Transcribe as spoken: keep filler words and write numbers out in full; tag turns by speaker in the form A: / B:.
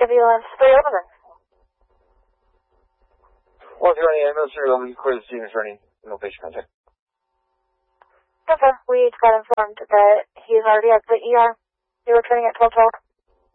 A: ambulance three eleven.
B: one zero any ambulance, zero eleven, clear the scene concerning no patient contact.
A: Yes, sir. We got informed that he's already at the E R. You're returning at twelve twelve.